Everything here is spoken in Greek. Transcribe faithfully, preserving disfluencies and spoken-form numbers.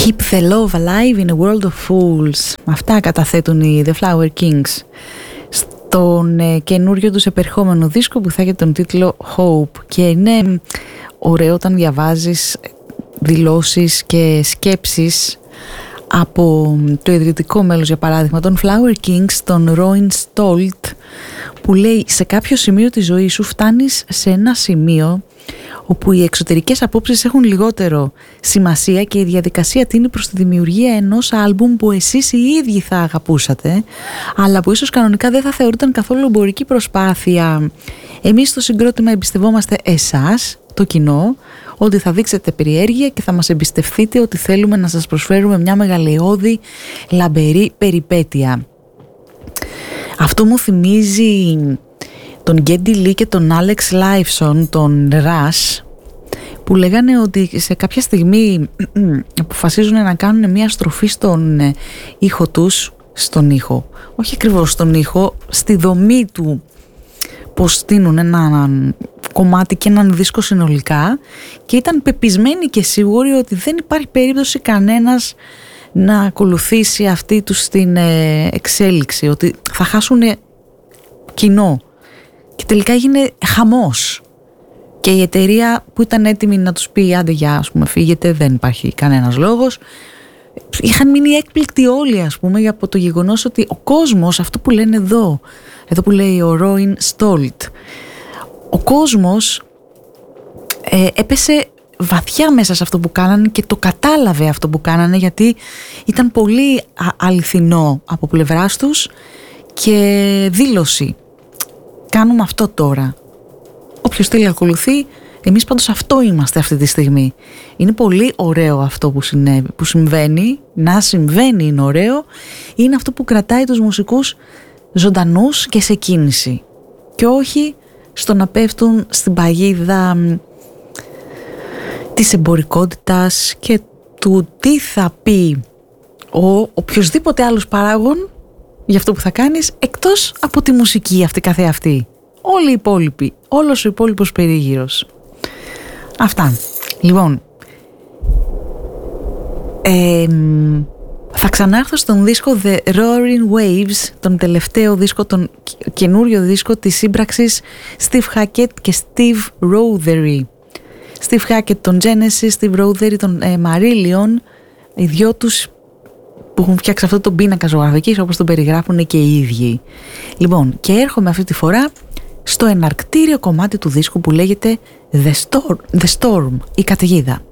Keep the love alive in a world of fools. Αυτά καταθέτουν οι The Flower Kings στον ε, καινούριο τους επερχόμενο δίσκο που θα έχει τον τίτλο Hope. Και είναι ωραίο όταν διαβάζεις δηλώσεις και σκέψεις από το ιδρυτικό μέλος, για παράδειγμα των Flower Kings, τον Rowan Stolt, που λέει: σε κάποιο σημείο της ζωής σου φτάνεις σε ένα σημείο όπου οι εξωτερικές απόψεις έχουν λιγότερο σημασία και η διαδικασία τείνει προς τη δημιουργία ενός άλμπουμ που εσείς οι ίδιοι θα αγαπούσατε, αλλά που ίσως κανονικά δεν θα θεωρούνταν καθόλου εμπορική προσπάθεια. Εμείς στο συγκρότημα εμπιστευόμαστε εσάς, το κοινό, ότι θα δείξετε περιέργεια και θα μας εμπιστευτείτε ότι θέλουμε να σας προσφέρουμε μια μεγαλειώδη, λαμπερή περιπέτεια. Αυτό μου θυμίζει τον Γκέντι Λί και τον Άλεξ Λάιφσον, τον Ρας, που λέγανε ότι σε κάποια στιγμή αποφασίζουν να κάνουν μια στροφή στον ήχο τους, στον ήχο, όχι ακριβώς στον ήχο, στη δομή του, πως στείνουν ένα κομμάτι και έναν δίσκο συνολικά, και ήταν πεπισμένοι και σίγουροι ότι δεν υπάρχει περίπτωση κανένας να ακολουθήσει αυτή τους την εξέλιξη, ότι θα χάσουν κοινό. Και τελικά έγινε χαμός. Και η εταιρεία που ήταν έτοιμη να τους πει άντε για, ας πούμε, φύγετε, δεν υπάρχει κανένας λόγος, είχαν μείνει έκπληκτοι όλοι, ας πούμε, από το γεγονός ότι ο κόσμος, αυτό που λένε εδώ, εδώ που λέει ο Rowan Stolt, ο κόσμος ε, έπεσε βαθιά μέσα σε αυτό που κάνανε και το κατάλαβε αυτό που κάνανε, γιατί ήταν πολύ α, αληθινό από πλευράς τους και δήλωση. Κάνουμε αυτό τώρα. Όποιος θέλει ακολουθεί, εμείς πάντως αυτό είμαστε αυτή τη στιγμή. Είναι πολύ ωραίο αυτό που, συνέβη, που συμβαίνει, να συμβαίνει είναι ωραίο, είναι αυτό που κρατάει τους μουσικούς ζωντανούς και σε κίνηση. Και όχι στο να πέφτουν στην παγίδα της εμπορικότητας και του τι θα πει ο οποιοσδήποτε άλλος παράγων για αυτό που θα κάνεις, εκτός από τη μουσική αυτή καθεαυτή. Όλοι οι υπόλοιποι, όλος ο υπόλοιπος περίγυρος. Αυτά. Λοιπόν, ε, θα ξανάρθω στον δίσκο The Roaring Waves, τον τελευταίο δίσκο, τον καινούριο δίσκο της σύμπραξης Steve Hackett και Steve Rothery. Steve Hackett τον Genesis, Steve Rothery τον ε, Marillion, οι δυο τους που έχουν φτιάξει αυτό τον πίνακα ζωγραφικής, όπως τον περιγράφουν και οι ίδιοι. Λοιπόν, και έρχομαι αυτή τη φορά στο εναρκτήριο κομμάτι του δίσκου που λέγεται The Storm, The Storm, η καταιγίδα.